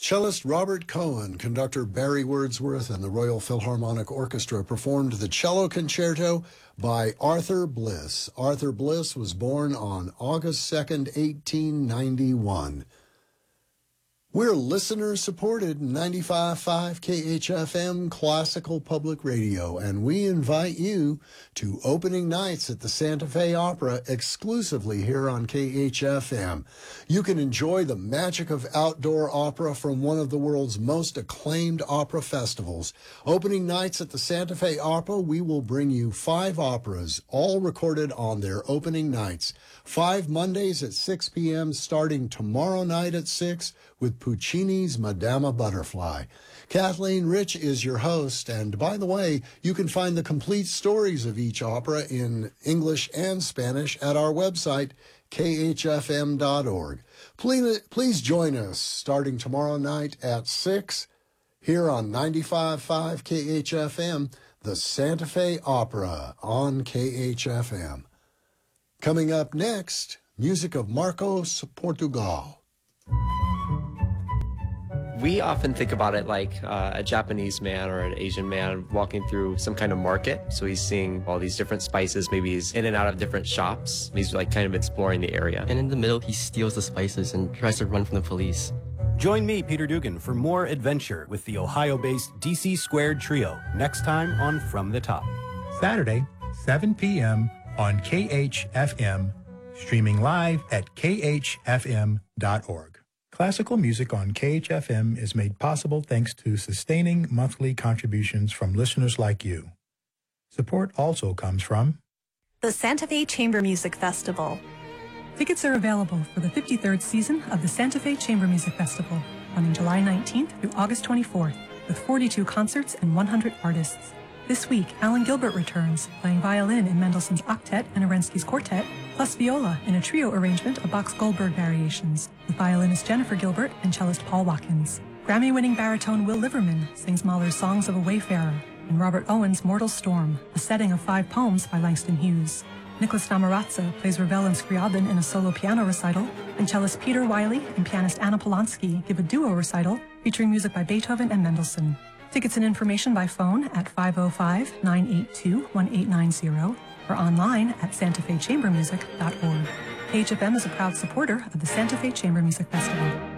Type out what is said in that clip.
Cellist Robert Cohen, conductor Barry Wordsworth, and the Royal Philharmonic Orchestra performed the cello concerto by Arthur Bliss. Arthur Bliss was born on August 2nd, 1891. We're listener-supported 95.5 KHFM Classical Public Radio, and we invite you to opening nights at the Santa Fe Opera exclusively here on KHFM. You can enjoy the magic of outdoor opera from one of the world's most acclaimed opera festivals. Opening nights at the Santa Fe Opera, we will bring you 5 operas, all recorded on their opening nights. 5 Mondays at 6 p.m. starting tomorrow night at 6 with Puccini's Madama Butterfly. Kathleen Rich is your host, and by the way, you can find the complete stories of each opera in English and Spanish at our website, khfm.org. Please join us starting tomorrow night at 6 here on 95.5 KHFM, the Santa Fe Opera on KHFM. Coming up next, music of Marcos Portugal. We often think about it like a Japanese man or an Asian man walking through some kind of market. So he's seeing all these different spices. Maybe he's in and out of different shops. He's like kind of exploring the area. And in the middle, he steals the spices and tries to run from the police. Join me, Peter Dugan, for more adventure with the Ohio-based DC Squared Trio next time on From the Top. Saturday, 7 p.m. on KHFM, streaming live at khfm.org. Classical music on KHFM is made possible thanks to sustaining monthly contributions from listeners like you. Support also comes from the Santa Fe Chamber Music Festival. Tickets are available for the 53rd season of the Santa Fe Chamber Music Festival, running July 19th through August 24th, with 42 concerts and 100 artists. This week, Alan Gilbert returns, playing violin in Mendelssohn's Octet and Arensky's Quartet, plus viola in a trio arrangement of Bach's Goldberg variations, with violinist Jennifer Gilbert and cellist Paul Watkins. Grammy-winning baritone Will Liverman sings Mahler's Songs of a Wayfarer, and Robert Owen's Mortal Storm, a setting of 5 poems by Langston Hughes. Nicholas Damarazza plays Ravel and Scriabin in a solo piano recital, and cellist Peter Wiley and pianist Anna Polanski give a duo recital featuring music by Beethoven and Mendelssohn. Tickets and information by phone at 505-982-1890 or online at santafechambermusic.org. KHFM is a proud supporter of the Santa Fe Chamber Music Festival.